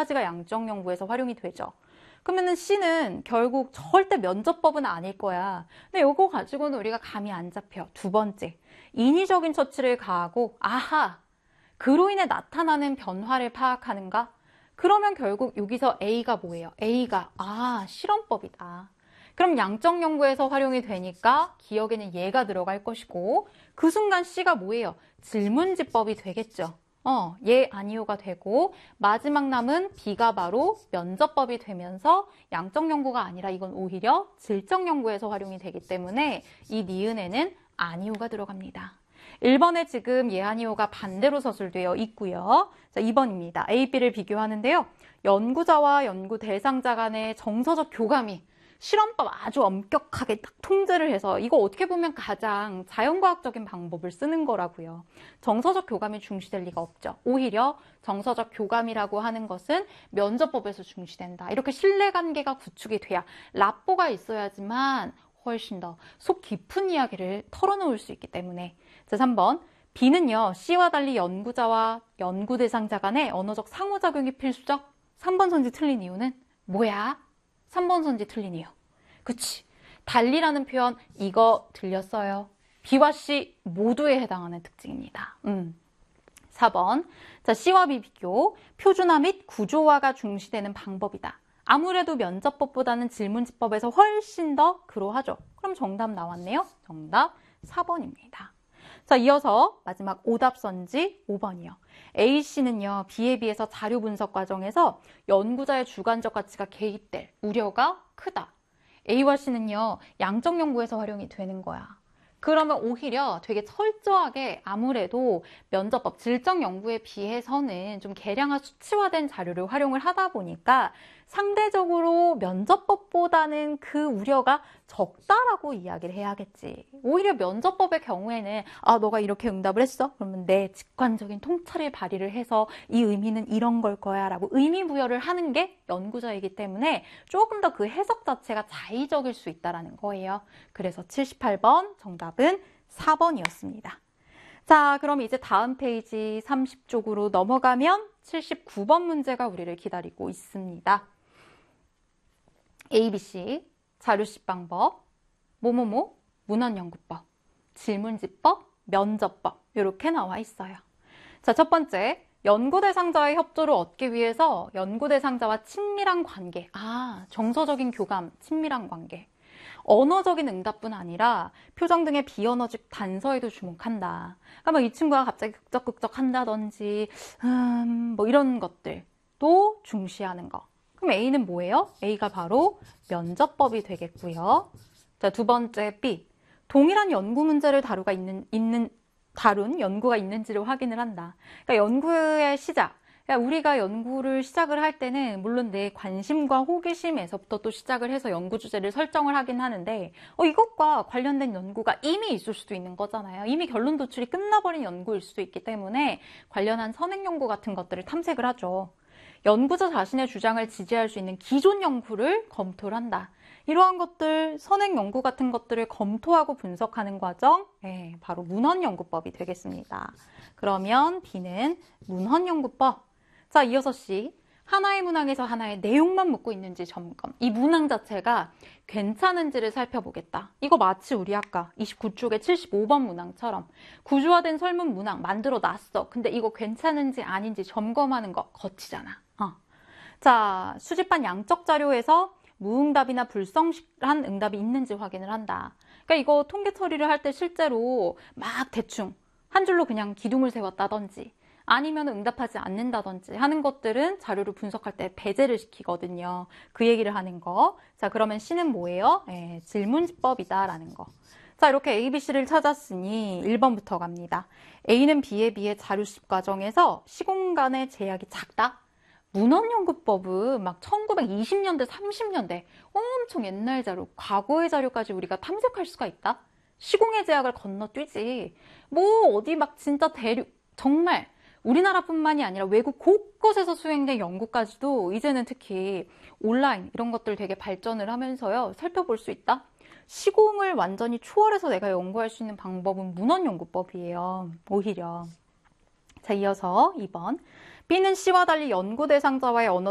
가지가 양적 연구에서 활용이 되죠. 그러면은 C는 결국 절대 면접법은 아닐 거야. 근데 요거 가지고는 우리가 감이 안 잡혀. 두 번째, 인위적인 처치를 가하고 아하, 그로 인해 나타나는 변화를 파악하는가? 그러면 결국 여기서 A가 뭐예요? A가 실험법이다. 그럼 양적 연구에서 활용이 되니까 기억에는 얘가 들어갈 것이고 그 순간 C가 뭐예요? 질문지법이 되겠죠. 예, 아니요가 되고 마지막 남은 B가 바로 면접법이 되면서 양적 연구가 아니라 이건 오히려 질적 연구에서 활용이 되기 때문에 이 니은에는 아니요가 들어갑니다. 1번에 지금 예, 아니요가 반대로 서술되어 있고요. 자, 2번입니다. A, B를 비교하는데요. 연구자와 연구 대상자 간의 정서적 교감이 실험법 아주 엄격하게 딱 통제를 해서 이거 어떻게 보면 가장 자연과학적인 방법을 쓰는 거라고요. 정서적 교감이 중시될 리가 없죠. 오히려 정서적 교감이라고 하는 것은 면접법에서 중시된다. 이렇게 신뢰관계가 구축이 돼야 라뽀가 있어야지만 훨씬 더 속 깊은 이야기를 털어놓을 수 있기 때문에. 자, 3번. B는요, C와 달리 연구자와 연구 대상자 간의 언어적 상호작용이 필수적. 3번 선지 틀린 이유는 뭐야? 3번 선지 틀린 이유. 그치. 달리라는 표현 이거 들렸어요. B와 C 모두에 해당하는 특징입니다. 4번. 자, C와 B 비교. 표준화 및 구조화가 중시되는 방법이다. 아무래도 면접법보다는 질문지법에서 훨씬 더 그러하죠. 그럼 정답 나왔네요. 정답 4번입니다. 자, 이어서 마지막 오답선지 5번이요. A씨는요, B에 비해서 자료 분석 과정에서 연구자의 주관적 가치가 개입될 우려가 크다. A와 C는요, 양적 연구에서 활용이 되는 거야. 그러면 오히려 되게 철저하게 아무래도 면접법, 질적 연구에 비해서는 좀 개량화 수치화된 자료를 활용을 하다 보니까 상대적으로 면접법보다는 그 우려가 적다라고 이야기를 해야겠지. 오히려 면접법의 경우에는 너가 이렇게 응답을 했어? 그러면 내 직관적인 통찰을 발휘를 해서 이 의미는 이런 걸 거야 라고 의미 부여를 하는 게 연구자이기 때문에 조금 더 그 해석 자체가 자의적일 수 있다는 거예요. 그래서 78번 정답은 4번이었습니다. 자, 그럼 이제 다음 페이지 30쪽으로 넘어가면 79번 문제가 우리를 기다리고 있습니다. ABC, 자료식 방법, 뭐뭐뭐, 문헌연구법, 질문지법, 면접법 이렇게 나와 있어요. 자, 첫 번째, 연구 대상자의 협조를 얻기 위해서 연구 대상자와 친밀한 관계, 정서적인 교감, 친밀한 관계, 언어적인 응답뿐 아니라 표정 등의 비언어적 단서에도 주목한다. 그러니까 이 친구가 갑자기 극적극적 한다든지 뭐 이런 것들도 중시하는 거. 그럼 A는 뭐예요? A가 바로 면접법이 되겠고요. 자, 두 번째 B. 동일한 연구 문제를 다룬 연구가 있는지를 확인을 한다. 그러니까 연구의 시작. 그러니까 우리가 연구를 시작을 할 때는 물론 내 관심과 호기심에서부터 또 시작을 해서 연구 주제를 설정을 하긴 하는데 이것과 관련된 연구가 이미 있을 수도 있는 거잖아요. 이미 결론 도출이 끝나버린 연구일 수도 있기 때문에 관련한 선행 연구 같은 것들을 탐색을 하죠. 연구자 자신의 주장을 지지할 수 있는 기존 연구를 검토를 한다. 이러한 것들, 선행 연구 같은 것들을 검토하고 분석하는 과정, 바로 문헌연구법이 되겠습니다. 그러면 B는 문헌연구법. 자, 이어서 C. 하나의 문항에서 하나의 내용만 묻고 있는지 점검. 이 문항 자체가 괜찮은지를 살펴보겠다. 이거 마치 우리 아까 29쪽의 75번 문항처럼 구조화된 설문 문항 만들어 놨어. 근데 이거 괜찮은지 아닌지 점검하는 거 거치잖아. 자, 수집한 양적 자료에서 무응답이나 불성실한 응답이 있는지 확인을 한다. 그러니까 이거 통계 처리를 할 때 실제로 막 대충 한 줄로 그냥 기둥을 세웠다든지 아니면 응답하지 않는다든지 하는 것들은 자료를 분석할 때 배제를 시키거든요. 그 얘기를 하는 거. 자, 그러면 C는 뭐예요? 질문지법이다라는 거. 자, 이렇게 A, B, C를 찾았으니 1번부터 갑니다. A는 B에 비해 자료집 과정에서 시공간의 제약이 작다? 문헌연구법은 막 1920년대, 30년대 엄청 옛날 자료, 과거의 자료까지 우리가 탐색할 수가 있다? 시공의 제약을 건너뛰지. 뭐 어디 막 진짜 정말 우리나라뿐만이 아니라 외국 곳곳에서 수행된 연구까지도 이제는 특히 온라인 이런 것들 되게 발전을 하면서요. 살펴볼 수 있다? 시공을 완전히 초월해서 내가 연구할 수 있는 방법은 문헌연구법이에요. 오히려. 자, 이어서 2번. B는 C와 달리 연구 대상자와의 언어